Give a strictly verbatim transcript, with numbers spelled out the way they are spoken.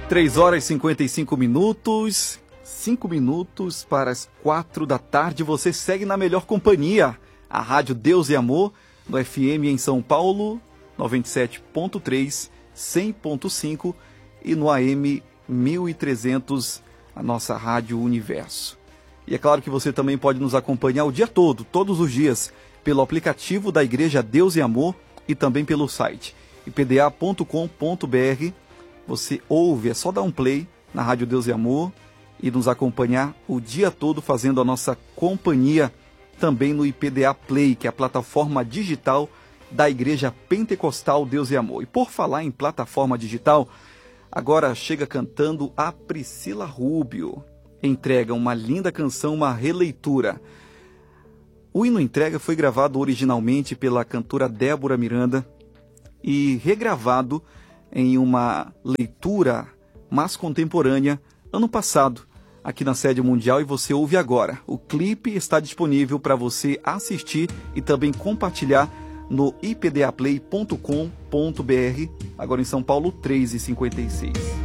três horas e cinquenta e cinco minutos, cinco minutos para as quatro da tarde. Você segue na melhor companhia, a Rádio Deus e Amor, no F M em São Paulo, noventa e sete ponto três, cem ponto cinco e no A M mil e trezentos, a nossa Rádio Universo. E é claro que você também pode nos acompanhar o dia todo, todos os dias, pelo aplicativo da Igreja Deus e Amor e também pelo site i p d a ponto com ponto b r. Você ouve, é só dar um play na Rádio Deus e Amor e nos acompanhar o dia todo fazendo a nossa companhia também no I P D A Play, que é a plataforma digital da Igreja Pentecostal Deus e Amor. E por falar em plataforma digital, agora chega cantando a Priscila Rubio. Entrega uma linda canção, uma releitura. O hino Entrega foi gravado originalmente pela cantora Débora Miranda e regravado em uma leitura mais contemporânea ano passado, aqui na Sede Mundial, e você ouve agora. O clipe está disponível para você assistir e também compartilhar no i p d a play ponto com ponto b r, agora em São Paulo, três e cinquenta e seis.